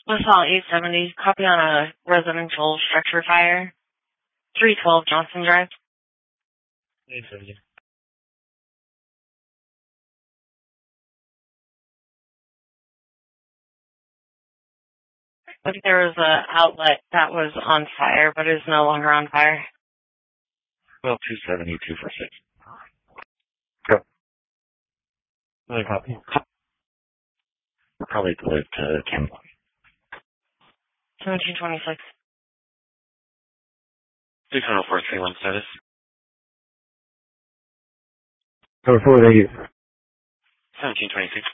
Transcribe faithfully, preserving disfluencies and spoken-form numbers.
LaSalle eight seventy, copy on a residential structure fire. three twelve Johnson Drive. eight seventy. But there was an outlet that was on fire, but is no longer on fire. twelve two seventy, two four six. Go. Another copy. Probably delivered to Kim. seventeen twenty-six. six oh four three one status. Over four, thank you. seventeen twenty-six.